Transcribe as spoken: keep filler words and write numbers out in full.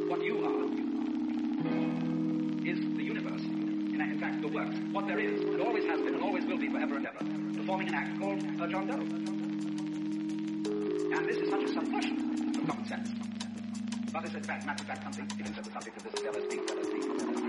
what you are is the universe. In, in fact, the works, what there is, and always has been, and always will be forever and ever, performing an act called uh, John Doe. And this is such a subversion of common sense. But it's in fact, matter of fact, something, even so the subject of this is L S D, L S D, L S D.